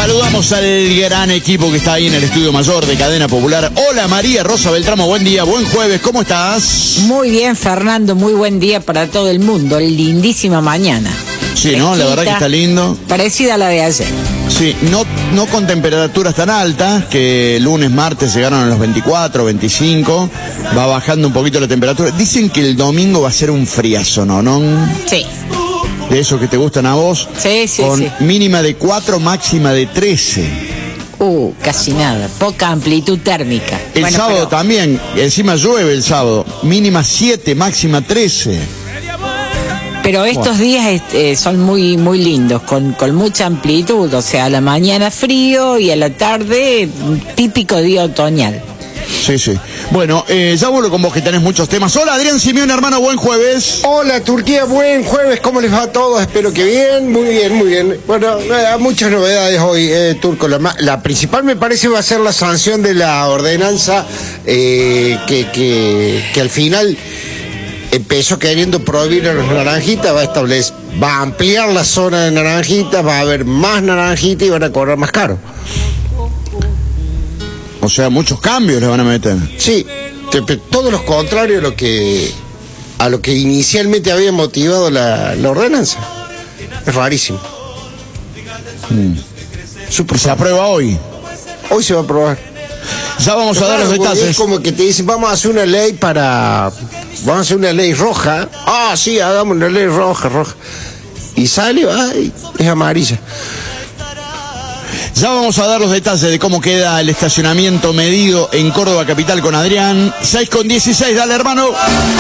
Saludamos al gran equipo que está ahí en el estudio mayor de Cadena Popular. Hola María Rosa Beltramo, buen día, buen jueves, ¿cómo estás? Muy bien, Fernando, muy buen día para todo el mundo, lindísima mañana. Sí, fresquita, ¿no? La verdad que está lindo. Parecida a la de ayer. Sí, no con temperaturas tan altas, que lunes, martes llegaron a los 24, 25, va bajando un poquito la temperatura. Dicen que el domingo va a ser un friazo, ¿no? Sí. De esos que te gustan a vos. Sí, sí, con sí. Mínima de 4, máxima de 13. Casi nada, poca amplitud térmica. El Bueno, sábado pero también, encima llueve el sábado. Mínima 7, máxima 13. Pero estos días son muy muy lindos, con mucha amplitud, o sea, a la mañana frío y a la tarde típico día otoñal. Sí, sí. Bueno, ya vuelvo con vos que tenés muchos temas. Hola Adrián Simeón, hermano, buen jueves. Hola Turquía, buen jueves, ¿cómo les va a todos? Espero que bien, muy bien, muy bien. Bueno, muchas novedades hoy, Turco. La principal me parece va a ser la sanción de la ordenanza que al final empezó queriendo prohibir a los naranjitas, va a ampliar la zona de naranjitas, va a haber más naranjitas y van a cobrar más caro. O sea, muchos cambios le van a meter. Sí, todo lo contrario a lo que inicialmente había motivado la ordenanza. Es rarísimo. Se aprueba hoy. Hoy se va a aprobar. Ya vamos a dar los detalles. Es como que te dicen, vamos a hacer una ley roja. Ah, sí, hagamos una ley roja. Y sale, ay, es amarilla. Ya vamos a dar los detalles de cómo queda el estacionamiento medido en Córdoba Capital con Adrián. 6:16, dale hermano.